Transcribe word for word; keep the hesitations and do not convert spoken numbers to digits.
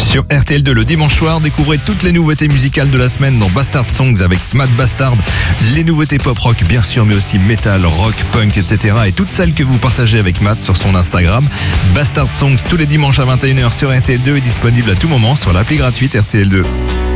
Sur R T L deux le dimanche soir, découvrez toutes les nouveautés musicales de la semaine dans Bastard Songs avec Matt Bastard. Les nouveautés pop-rock bien sûr, mais aussi metal, rock, punk, et cetera. Et toutes celles que vous partagez avec Matt sur son Instagram. Bastard Songs tous les dimanches à vingt et une heures sur R T L deux est disponible à tout moment sur l'appli gratuite R T L deux.